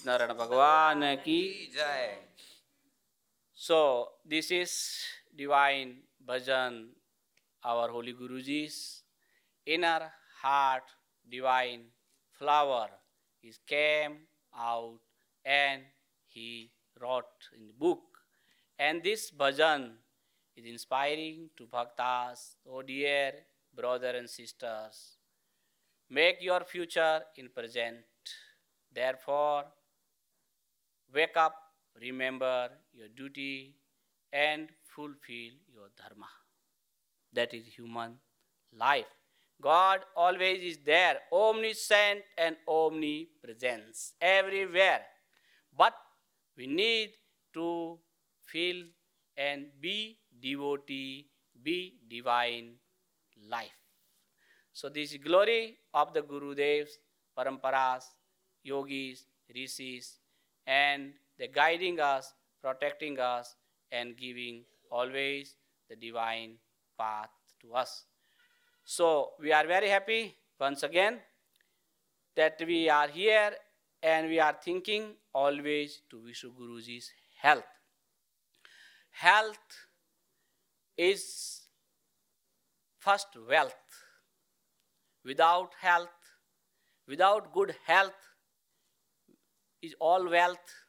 Naran Bhagwan ki. Jai. So, this is divine bhajan, our holy Guruji's inner heart, divine flower is came out and he wrote in the book. And this bhajan is inspiring to bhaktas. Oh dear brothers and sisters, make your future in present. Therefore, wake up, remember your duty, and fulfill your dharma. That is human life. God always is there, omniscient and omnipresent, everywhere. But we need to feel and be devotee, be divine life. So this is glory of the Gurudevs, Paramparas, Yogis, Rishis, and they guiding us, protecting us, and giving always the divine path to us. So we are very happy once again that we are here and we are thinking always to Vishu Guruji's health. Health is first wealth. Without health, without good health, is all wealth